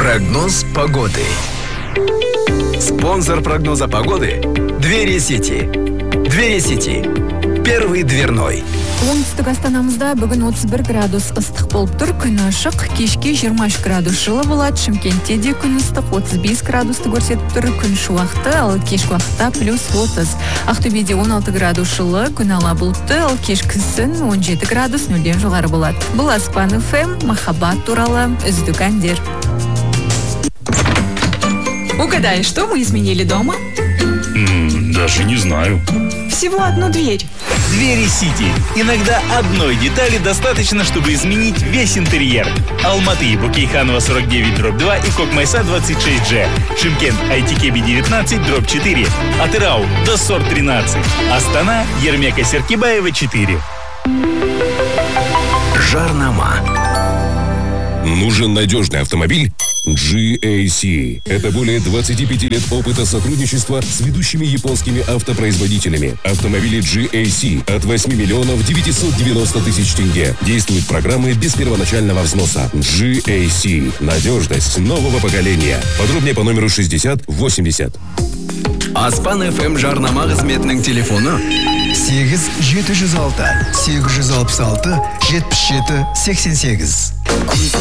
Прогноз погоды. Спонсор прогноза погоды – Двери Сити. Двери Сити. Первый дверной. Оңтүстік Астанамызда бүгін 31 градус ыстық болып тұр, күн ашық, кешке 23 градус жылы болады. Шымкентте де күн ыстық 35 градусты көрсетіп тұр, күн шуақты, ал кешкі уақытта плюс 30. Ақтөбеде 16 градус жылы, күн ала бұлтты, ал кешкісін 17 градус нөлден жоғары болады. Бұл Аспан ФМ, махаббат туралы үздік әндер. Угадай, что мы изменили дома? Даже не знаю. Всего одну дверь. Двери Сити. Иногда одной детали достаточно, чтобы изменить весь интерьер. Алматы, Букейханова 49/2 и Кокмайса 26G. Шымкент, Айтикеби 19/4. Атырау, Доссор 13. Астана, Ермека Серкибаева 4. Жарнама. Нужен надежный автомобиль? GAC. Это более 25 лет опыта сотрудничества с ведущими японскими автопроизводителями. Автомобили GAC от 8 миллионов 990 тысяч тенге. Действуют программы без первоначального взноса. GAC. Надежность нового поколения. Подробнее по номеру 6080. Аспан ФМ жарнама қызметінің телефоны 8-706-866-77-88.